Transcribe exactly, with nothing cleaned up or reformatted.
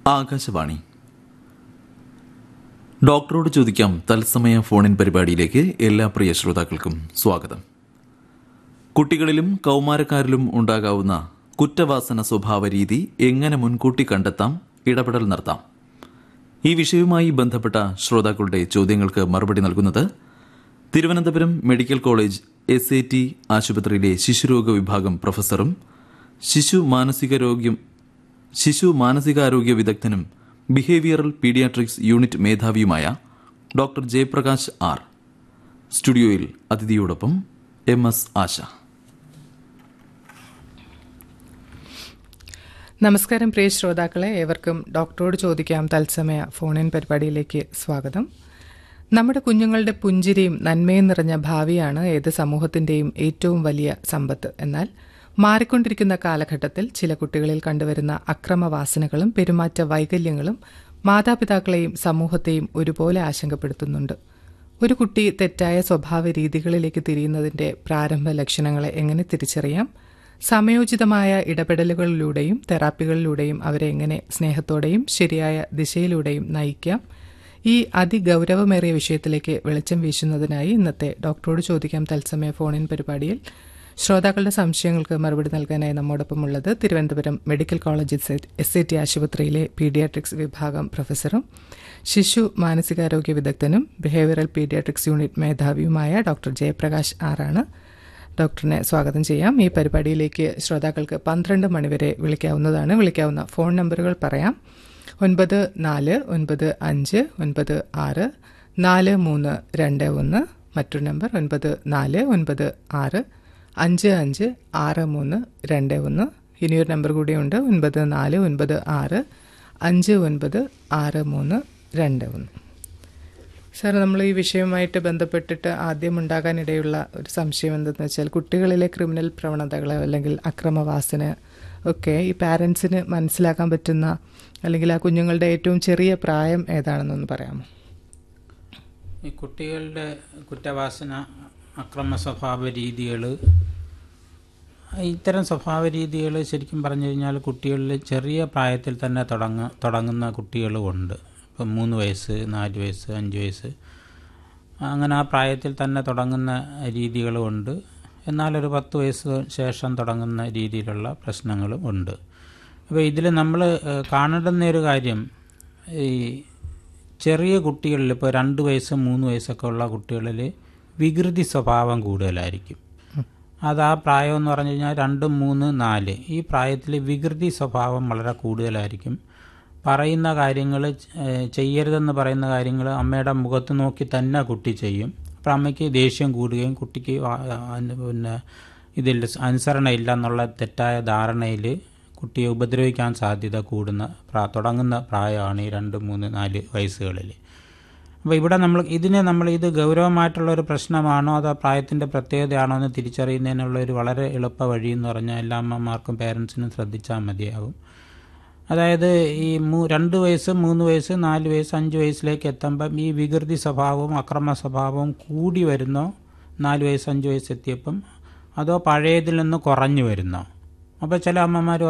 ആകാശവാണി. ഡോക്ടറോട് ചോദിക്കാം തത്സമയ ഫോണിൻ പരിപാടിയിലേക്ക് എല്ലാ പ്രിയ ശ്രോതാക്കൾക്കും സ്വാഗതം. കുട്ടികളിലും കൗമാരക്കാരിലും ഉണ്ടാകാവുന്ന കുറ്റവാസന സ്വഭാവ രീതി എങ്ങനെ മുൻകൂട്ടി കണ്ടെത്താം, ഇടപെടൽ നടത്താം? ഈ വിഷയവുമായി ബന്ധപ്പെട്ട ശ്രോതാക്കളുടെ ചോദ്യങ്ങൾക്ക് മറുപടി നൽകുന്നത് Thiruvananthapuram medical college S A T ആശുപത്രിയിലെ ശിശുരോഗ വിഭാഗം പ്രൊഫസറും ശിശു മാനസികാരോഗ്യം ശിശു മാനസികാരോഗ്യ വിദഗ്ധനും behavioural paediatrics unit മേധാവിയുമായ doctor Jayaprakash R. സ്റ്റുഡിയോയിൽ അതിഥിയോടൊപ്പം എം എസ് ആശ. നമസ്കാരം പ്രിയ ശ്രോതാക്കളെ, ഏവർക്കും ഡോക്ടറോട് ചോദിക്കാം തത്സമയ ഫോണിൻ പരിപാടിയിലേക്ക് സ്വാഗതം. നമ്മുടെ കുഞ്ഞുങ്ങളുടെ പുഞ്ചിരിയും നന്മയും നിറഞ്ഞ ഭാവിയാണ് ഏത് സമൂഹത്തിന്റെയും ഏറ്റവും വലിയ സമ്പത്ത്. എന്നാൽ മാറിക്കൊണ്ടിരിക്കുന്ന കാലഘട്ടത്തിൽ ചില കുട്ടികളിൽ കണ്ടുവരുന്ന അക്രമവാസനകളും പെരുമാറ്റ വൈകല്യങ്ങളും മാതാപിതാക്കളെയും സമൂഹത്തെയും ഒരുപോലെ ആശങ്കപ്പെടുത്തുന്നുണ്ട്. ഒരു കുട്ടി തെറ്റായ സ്വഭാവ രീതികളിലേക്ക് തിരിയുന്നതിന്റെ പ്രാരംഭ ലക്ഷണങ്ങളെ എങ്ങനെ തിരിച്ചറിയാം? സമയോചിതമായ ഇടപെടലുകളിലൂടെയും തെറാപ്പികളിലൂടെയും അവരെ എങ്ങനെ സ്നേഹത്തോടെയും ശരിയായ ദിശയിലൂടെയും നയിക്കാം? ഈ അതിഗൌരവമേറിയ വിഷയത്തിലേക്ക് വെളിച്ചം വീശുന്നതിനായി ഇന്നത്തെ ഡോക്ടറോട് ചോദിക്കാം തത്സമയ ഫോണിൻ പരിപാടിയിൽ ശ്രോതാക്കളുടെ സംശയങ്ങൾക്ക് മറുപടി നൽകാനായി നമ്മോടൊപ്പമുള്ളത് Thiruvananthapuram medical college S A T ആശുപത്രിയിലെ പീഡിയാട്രിക്സ് വിഭാഗം പ്രൊഫസറും ശിശു മാനസികാരോഗ്യ വിദഗ്ധനും behavioural paediatrics unit മേധാവിയുമായ doctor Jayaprakash ആറാണ്. ഡോക്ടറിനെ സ്വാഗതം ചെയ്യാം. ഈ പരിപാടിയിലേക്ക് ശ്രോതാക്കൾക്ക് പന്ത്രണ്ട് മണിവരെ വിളിക്കാവുന്നതാണ്. വിളിക്കാവുന്ന ഫോൺ നമ്പറുകൾ പറയാം. ഒൻപത് നാല് ഒൻപത് അഞ്ച് ഒൻപത് ആറ് നാല് മൂന്ന് രണ്ട് ഒന്ന്. മറ്റൊരു നമ്പർ ഒൻപത് നാല് ഒൻപത് ആറ് അഞ്ച് അഞ്ച് ആറ് മൂന്ന് രണ്ട് ഒന്ന്. ഇനിയൊരു നമ്പർ കൂടിയുണ്ട്, ഒൻപത് നാല് ഒൻപത് ആറ് അഞ്ച് ഒൻപത് ആറ് മൂന്ന് രണ്ട് ഒന്ന്. സാർ, നമ്മൾ ഈ വിഷയവുമായിട്ട് ബന്ധപ്പെട്ടിട്ട് ആദ്യം ഉണ്ടാകാനിടയുള്ള ഒരു സംശയം എന്തെന്ന് വെച്ചാൽ കുട്ടികളിലെ ക്രിമിനൽ പ്രവണതകൾ അല്ലെങ്കിൽ അക്രമവാസന ഒക്കെ ഈ പാരൻസിന് മനസ്സിലാക്കാൻ പറ്റുന്ന അല്ലെങ്കിൽ ആ കുഞ്ഞുങ്ങളുടെ ഏറ്റവും ചെറിയ പ്രായം ഏതാണെന്നൊന്ന് പറയാമോ? ഈ കുട്ടികളുടെ കുറ്റവാസന, അക്രമ സ്വഭാവ രീതികൾ, ഇത്തരം സ്വഭാവ രീതികൾ ശരിക്കും പറഞ്ഞു കഴിഞ്ഞാൽ കുട്ടികളിൽ ചെറിയ പ്രായത്തിൽ തന്നെ തുടങ്ങ തുടങ്ങുന്ന കുട്ടികളുമുണ്ട്. ഇപ്പം മൂന്ന് വയസ്സ്, നാല് വയസ്സ്, അഞ്ച് വയസ്സ്, അങ്ങനെ ആ പ്രായത്തിൽ തന്നെ തുടങ്ങുന്ന രീതികളുമുണ്ട്. എന്നാലൊരു പത്ത് വയസ്സ് ശേഷം തുടങ്ങുന്ന രീതിയിലുള്ള പ്രശ്നങ്ങളും ഉണ്ട്. അപ്പോൾ ഇതിൽ നമ്മൾ കാണേണ്ടുന്ന ഒരു കാര്യം, ഈ ചെറിയ കുട്ടികളിൽ ഇപ്പോൾ രണ്ട് വയസ്സ് മൂന്ന് വയസ്സൊക്കെ ഉള്ള കുട്ടികളിൽ വികൃതി സ്വഭാവം കൂടുതലായിരിക്കും. അത് ആ പ്രായം എന്ന് പറഞ്ഞു കഴിഞ്ഞാൽ രണ്ട് മൂന്ന് നാല് ഈ പ്രായത്തിൽ വികൃതി സ്വഭാവം വളരെ കൂടുതലായിരിക്കും. പറയുന്ന കാര്യങ്ങൾ, ചെയ്യരുതെന്ന് പറയുന്ന കാര്യങ്ങൾ അമ്മയുടെ മുഖത്ത് നോക്കി തന്നെ കുട്ടി ചെയ്യും. അപ്പോൾ അമ്മയ്ക്ക് ദേഷ്യം കൂടുകയും കുട്ടിക്ക് പിന്നെ ഇതിൽ അനുസരണയില്ല എന്നുള്ള തെറ്റായ ധാരണയിൽ കുട്ടിയെ ഉപദ്രവിക്കാൻ സാധ്യത കൂടുന്ന പ്രാ തുടങ്ങുന്ന പ്രായമാണ് ഈ രണ്ട് മൂന്ന് നാല് വയസ്സുകളിൽ. അപ്പോൾ ഇവിടെ നമ്മൾ ഇതിനെ നമ്മൾ ഇത് ഗൗരവമായിട്ടുള്ള ഒരു പ്രശ്നമാണോ അതോ പ്രായത്തിൻ്റെ പ്രത്യേകതയാണോ എന്ന് തിരിച്ചറിയുന്നതിനുള്ള ഒരു വളരെ എളുപ്പ വഴി എന്ന് പറഞ്ഞാൽ എല്ലാ അമ്മമാർക്കും പേരൻസിനും ശ്രദ്ധിച്ചാൽ മതിയാകും. അതായത് ഈ മൂ രണ്ട് വയസ്സ് മൂന്ന് വയസ്സ് നാല് വയസ്സ് അഞ്ച് വയസ്സിലേക്ക് എത്തുമ്പം ഈ വികൃതി സ്വഭാവവും അക്രമ സ്വഭാവവും കൂടി വരുന്നോ നാല് വയസ്സ് അഞ്ച് വയസ്സ് എത്തിയപ്പം, അതോ പഴയതിൽ നിന്ന് കുറഞ്ഞു വരുന്നോ? അപ്പോൾ ചില അമ്മമാർ